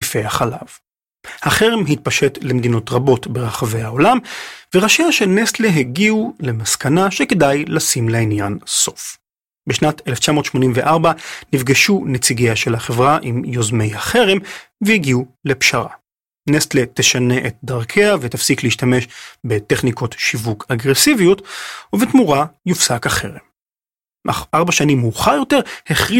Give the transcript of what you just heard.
תחליפי החלב. החרם התפשט למדינות רבות ברחבי העולם, וראשיה של נסטלה הגיעו למסקנה שכדאי לשים לעניין סוף. בשנת 1984 נפגשו נציגיה של החברה עם יוזמי החרם והגיעו לפשרה. נסטלה תשנה את דרכיה ותפסיק להשתמש בטכניקות שיווק אגרסיביות, ובתמורה יופסק החרם. אך 4 שנים מאוחר יותר הכריז